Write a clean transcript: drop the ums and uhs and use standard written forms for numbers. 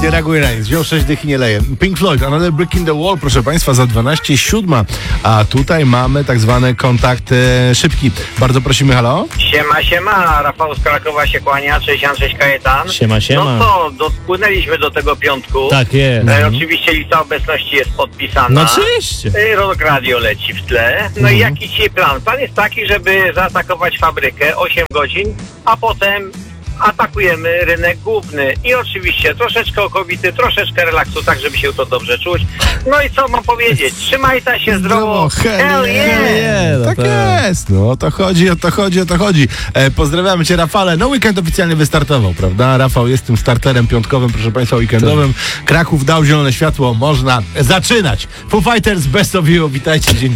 nie reaguje na nic. Wziął 6 dych i nie leje. Pink Floyd, Another Brick in the Wall, proszę Państwa, za 12:07. A tutaj mamy tak zwany kontakt szybki. Bardzo prosimy, halo? Siema, Rafał z Krakowa się kłania, cześć Jan, cześć Kajetan. Siema. No to, spłynęliśmy do tego piątku. Tak jest. Oczywiście lista obecności jest podpisana. No oczywiście. Rock Radio leci w tle. No i jaki dzisiaj plan? Plan jest taki, żeby zaatakować fabrykę 8 godzin, a potem atakujemy rynek główny. I oczywiście troszeczkę okowity, troszeczkę relaksu, tak żeby się to dobrze czuć. No i co mam powiedzieć? Trzymajcie się zdrowo. Hell yeah! Tak jest, no o to chodzi. Pozdrawiamy Cię, Rafale. No weekend oficjalnie wystartował, prawda? Rafał jest tym starterem piątkowym, proszę Państwa, weekendowym. Kraków dał zielone światło, można zaczynać. Foo Fighters, Best of You, witajcie, dzień